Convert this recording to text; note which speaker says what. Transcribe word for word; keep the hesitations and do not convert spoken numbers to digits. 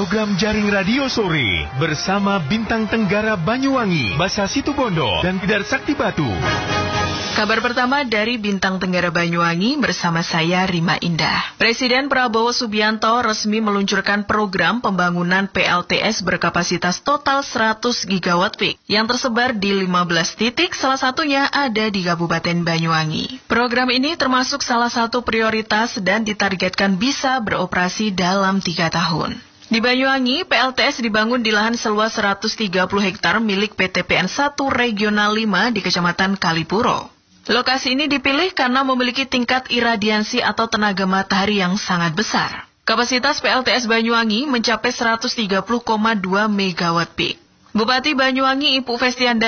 Speaker 1: program jaring radio sore bersama Bintang Tenggara Banyuwangi, Basa Situbondo, dan Bidar Sakti Batu.
Speaker 2: Kabar pertama dari Bintang Tenggara Banyuwangi bersama saya Rima Indah. Presiden Prabowo Subianto resmi meluncurkan program pembangunan P L T S berkapasitas total seratus gigawatt peak yang tersebar di lima belas titik, salah satunya ada di Kabupaten Banyuwangi. Program ini termasuk salah satu prioritas dan ditargetkan bisa beroperasi dalam tiga tahun. Di Banyuwangi, P L T S dibangun di lahan seluas seratus tiga puluh hektar milik P T P N satu Regional lima di Kecamatan Kalipuro. Lokasi ini dipilih karena memiliki tingkat iradiansi atau tenaga matahari yang sangat besar. Kapasitas P L T S Banyuwangi mencapai seratus tiga puluh koma dua megawatt peak. Bupati Banyuwangi Ibu Festianda